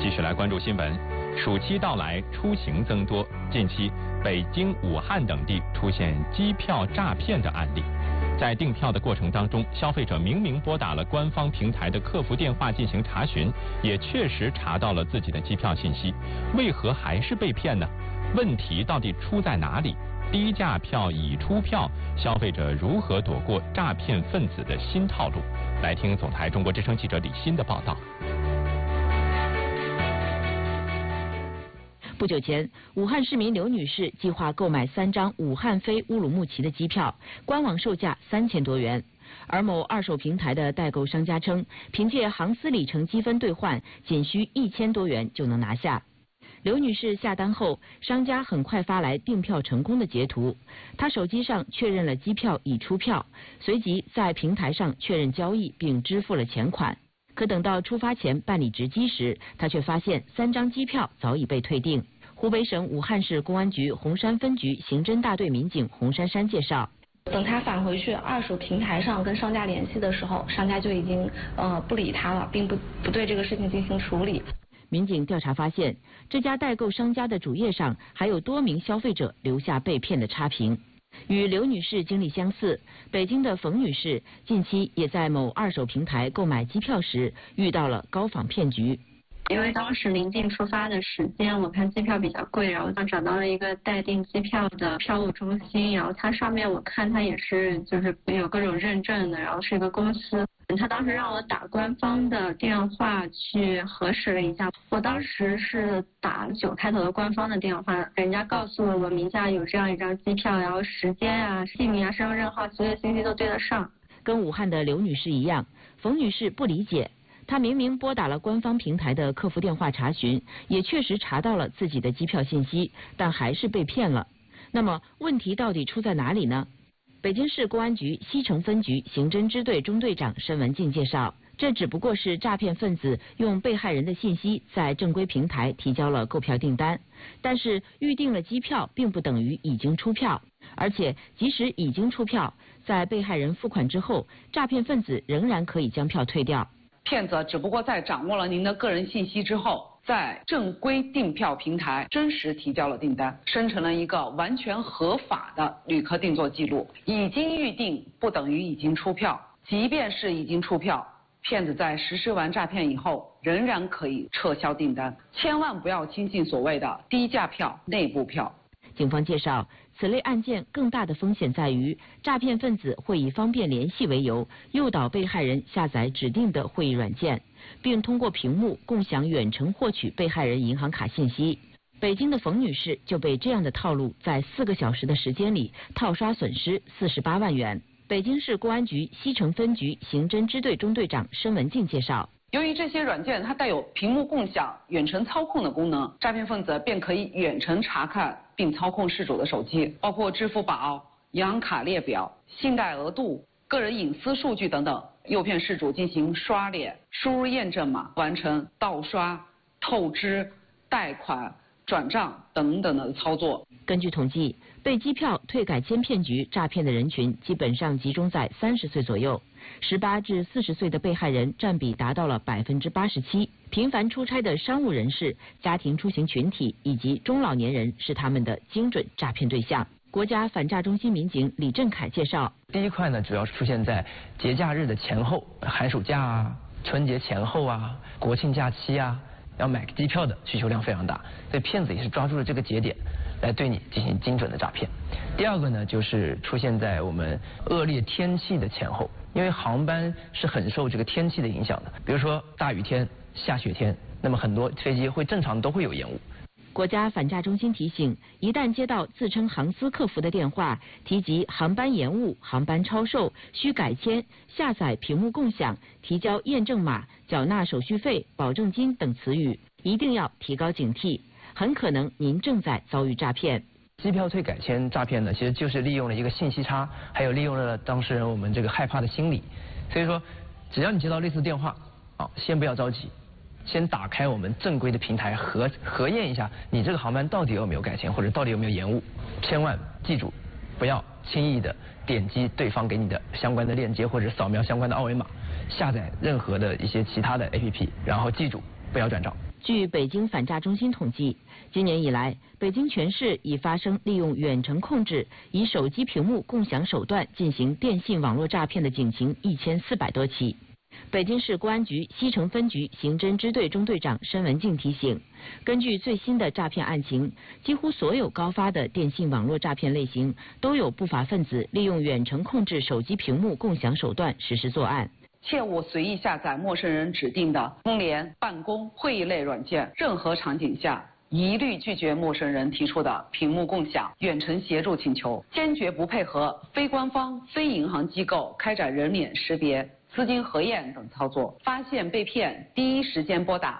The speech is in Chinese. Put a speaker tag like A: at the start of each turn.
A: 继续来关注新闻。暑期到来，出行增多，近期北京、武汉等地出现机票诈骗的案例。在订票的过程当中，消费者明明拨打了官方平台的客服电话进行查询，也确实查到了自己的机票信息，为何还是被骗呢？问题到底出在哪里？低价票已出票，消费者如何躲过诈骗分子的新套路？来听总台中国之声记者李欣的报道。
B: 不久前，武汉市民刘女士计划购买3张武汉飞乌鲁木齐的机票，官网售价3000多元。而某二手平台的代购商家称，凭借航司里程积分兑换，仅需1000多元就能拿下。刘女士下单后，商家很快发来订票成功的截图，她手机上确认了机票已出票，随即在平台上确认交易并支付了钱款。可等到出发前办理值机时，她却发现3张机票早已被退订。湖北省武汉市公安局洪山分局刑侦大队民警洪珊珊介绍，
C: 等他返回去二手平台上跟商家联系的时候，商家就已经不理他了，并不对这个事情进行处理。
B: 民警调查发现，这家代购商家的主页上还有多名消费者留下被骗的差评。与刘女士经历相似，北京的冯女士近期也在某二手平台购买机票时遇到了高仿骗局。
D: 因为当时临近出发的时间，我看机票比较贵，然后找到了一个代订机票的票务中心，然后它上面我看它也是就是有各种认证的，然后是一个公司。他当时让我打官方的电话去核实了一下，我当时是打9开头的官方的电话，人家告诉了我名下有这样一张机票，然后时间啊、姓名啊、身份证号所有信息都对得上。
B: 跟武汉的刘女士一样，冯女士不理解，她明明拨打了官方平台的客服电话查询，也确实查到了自己的机票信息，但还是被骗了。那么问题到底出在哪里呢？北京市公安局西城分局刑侦支队中队长申文静介绍，这只不过是诈骗分子用被害人的信息在正规平台提交了购票订单，但是预订了机票并不等于已经出票，而且即使已经出票，在被害人付款之后，诈骗分子仍然可以将票退掉。
E: 骗子只不过在掌握了您的个人信息之后，在正规订票平台真实提交了订单，生成了一个完全合法的旅客订座记录。已经预订不等于已经出票，即便是已经出票，骗子在实施完诈骗以后，仍然可以撤销订单。千万不要轻信所谓的低价票、内部票。
B: 警方介绍，此类案件更大的风险在于，诈骗分子会以方便联系为由，诱导被害人下载指定的会议软件，并通过屏幕共享远程获取被害人银行卡信息。北京的冯女士就被这样的套路在4个小时的时间里套刷损失48万元。北京市公安局西城分局刑侦支队中队长申文静介绍，
E: 由于这些软件它带有屏幕共享、远程操控的功能，诈骗分子便可以远程查看并操控事主的手机，包括支付宝、银行卡列表、信贷额度、个人隐私数据等等，诱骗事主进行刷脸、输入验证码、完成盗刷、透支、贷款、转账等等的操作。
B: 根据统计，被机票退改签骗局诈骗的人群基本上集中在30岁左右，18至40岁的被害人占比达到了87%。频繁出差的商务人士、家庭出行群体以及中老年人是他们的精准诈骗对象。国家反诈中心民警李振凯介绍，
F: 第一块呢，主要是出现在节假日的前后，寒暑假啊、春节前后啊、国庆假期啊，要买机票的需求量非常大，所以骗子也是抓住了这个节点来对你进行精准的诈骗。第二个呢，就是出现在我们恶劣天气的前后，因为航班是很受这个天气的影响的，比如说大雨天、下雪天，那么很多飞机会正常都会有延误。
B: 国家反诈中心提醒，一旦接到自称航司客服的电话，提及航班延误、航班超售、需改签、下载屏幕共享、提交验证码、缴纳手续费、保证金等词语，一定要提高警惕，很可能您正在遭遇诈骗。
F: 机票退改签诈骗呢，其实就是利用了一个信息差，还有利用了当事人我们这个害怕的心理。所以说，只要你接到类似电话，先不要着急，先打开我们正规的平台核验一下你这个航班到底有没有改签，或者到底有没有延误。千万记住，不要轻易的点击对方给你的相关的链接，或者扫描相关的二维码，下载任何的一些其他的 APP， 然后记住不要转账。
B: 据北京反诈中心统计，今年以来，北京全市已发生利用远程控制、以手机屏幕共享手段进行电信网络诈骗的警情1400多起。北京市公安局西城分局刑侦支队中队长申文静提醒，根据最新的诈骗案情，几乎所有高发的电信网络诈骗类型都有不法分子利用远程控制手机屏幕共享手段实施作案。
E: 切勿随意下载陌生人指定的通联、办公、会议类软件，任何场景下一律拒绝陌生人提出的屏幕共享、远程协助请求，坚决不配合非官方、非银行机构开展人脸识别、资金核验等操作。发现被骗，第一时间拨打